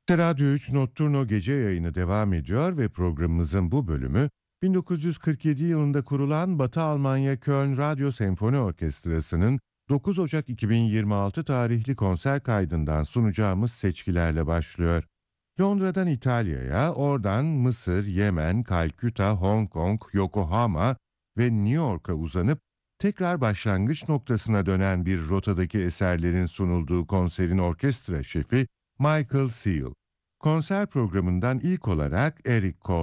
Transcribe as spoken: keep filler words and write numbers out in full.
Radyo üç Notturno gece yayını devam ediyor ve programımızın bu bölümü bin dokuz yüz kırk yedi yılında kurulan Batı Almanya Köln Radyo Senfoni Orkestrası'nın dokuz Ocak iki bin yirmi altı tarihli konser kaydından sunacağımız seçkilerle başlıyor. Londra'dan İtalya'ya, oradan Mısır, Yemen, Kalküta, Hong Kong, Yokohama ve New York'a uzanıp tekrar başlangıç noktasına dönen bir rotadaki eserlerin sunulduğu konserin orkestra şefi Michael Seal. Konser programından ilk olarak Eric Cole